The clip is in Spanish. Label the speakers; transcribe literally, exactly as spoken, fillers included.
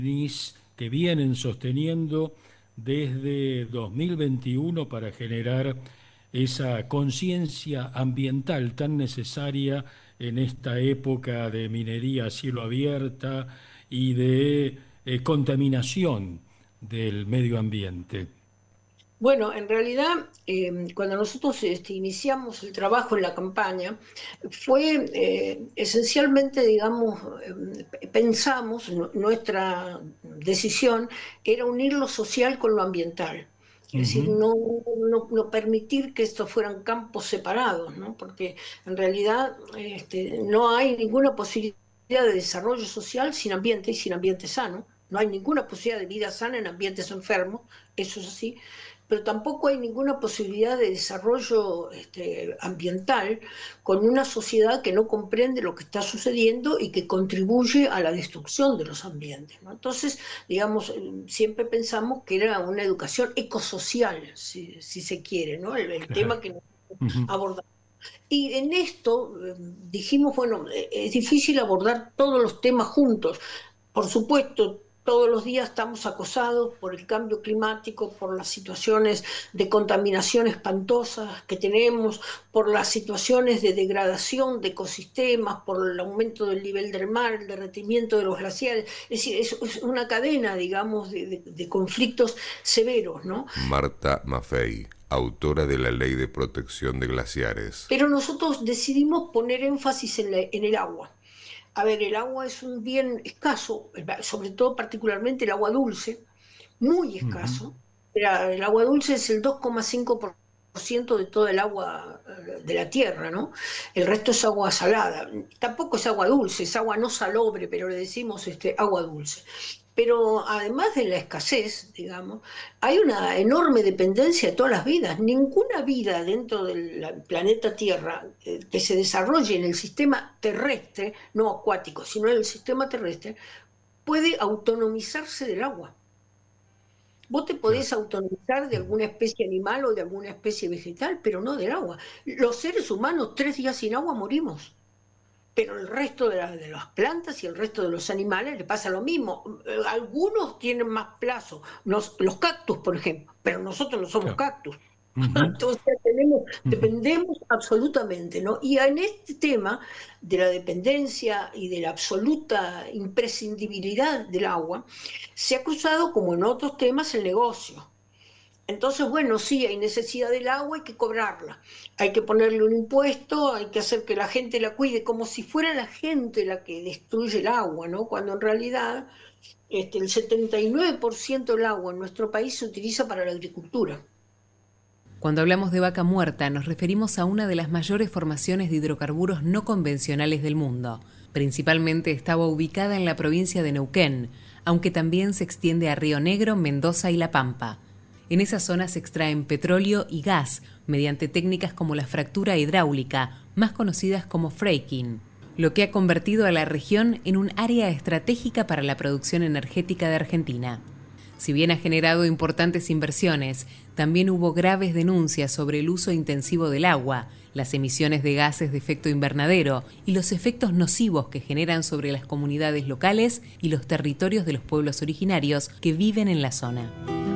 Speaker 1: que vienen sosteniendo desde dos mil veintiuno para generar esa conciencia ambiental tan necesaria en esta época de minería a cielo abierta y de eh, contaminación del medio ambiente.
Speaker 2: Bueno, en realidad, eh, cuando nosotros este, iniciamos el trabajo en la campaña, fue eh, esencialmente, digamos, eh, pensamos, nu- nuestra decisión era unir lo social con lo ambiental. Es decir,
Speaker 1: Ujú.
Speaker 2: no, no, no permitir que estos fueran campos separados, ¿no? Porque en realidad este, no hay ninguna posibilidad de desarrollo social sin ambiente y sin ambiente sano. No hay ninguna posibilidad de vida sana en ambientes enfermos, eso es así, pero tampoco hay ninguna posibilidad de desarrollo este, ambiental con una sociedad que no comprende lo que está sucediendo y que contribuye a la destrucción de los ambientes, ¿no? Entonces, digamos, siempre pensamos que era una educación ecosocial, si, si se quiere, ¿no? El, el tema
Speaker 1: Claro.
Speaker 2: que
Speaker 1: Ujú.
Speaker 2: abordamos. Y en esto eh, dijimos, bueno, eh, es difícil abordar todos los temas juntos. Por supuesto, todos los días estamos acosados por el cambio climático, por las situaciones de contaminación espantosas que tenemos, por las situaciones de degradación de ecosistemas, por el aumento del nivel del mar, el derretimiento de los glaciares. Es decir, es, es una cadena, digamos, de, de, de conflictos severos, ¿no?
Speaker 3: Marta Maffei, autora de la Ley de Protección de Glaciares.
Speaker 2: Pero nosotros decidimos poner énfasis en, la, en el agua. A ver, el agua es un bien escaso, sobre todo particularmente el agua dulce, muy
Speaker 1: Ujú.
Speaker 2: escaso. El agua dulce es el dos coma cinco por ciento de toda el agua de la tierra, ¿no? El resto es agua salada. Tampoco es agua dulce, es agua no salobre, pero le decimos este, agua dulce. Pero además de la escasez, digamos, hay una enorme dependencia de todas las vidas. Ninguna vida dentro del planeta Tierra eh, que se desarrolle en el sistema terrestre, no acuático, sino en el sistema terrestre, puede autonomizarse del agua. Vos te
Speaker 1: Claro.
Speaker 2: podés autonomizar de
Speaker 1: Ujú.
Speaker 2: alguna especie animal o de alguna especie vegetal, pero no del agua. Los seres humanos, tres días sin agua morimos, pero el resto de, la, de, las plantas y el resto de los animales le pasa lo mismo. Algunos tienen más plazo, los, los cactus, por ejemplo, pero nosotros no somos
Speaker 1: Claro.
Speaker 2: cactus.
Speaker 1: Ujú.
Speaker 2: Entonces tenemos,
Speaker 1: Ujú.
Speaker 2: dependemos absolutamente, ¿no? Y en este tema de la dependencia y de la absoluta imprescindibilidad del agua, se ha cruzado, como en otros temas, el negocio. Entonces, bueno, sí, hay necesidad del agua, hay que cobrarla, hay que ponerle un impuesto, hay que hacer que la gente la cuide, como si fuera la gente la que destruye el agua, ¿no? Cuando en realidad este, el setenta y nueve por ciento del agua en nuestro país se utiliza para la agricultura.
Speaker 4: Cuando hablamos de vaca muerta, nos referimos a una de las mayores formaciones de hidrocarburos no convencionales del mundo. Principalmente estaba ubicada en la provincia de Neuquén, aunque también se extiende a Río Negro, Mendoza y La Pampa. En esa zona se extraen petróleo y gas mediante técnicas como la fractura hidráulica, más conocidas como fracking, lo que ha convertido a la región en un área estratégica para la producción energética de Argentina. Si bien ha generado importantes inversiones, también hubo graves denuncias sobre el uso intensivo del agua, las emisiones de gases de efecto invernadero y los efectos nocivos que generan sobre las comunidades locales y los territorios de los pueblos originarios que viven en la zona.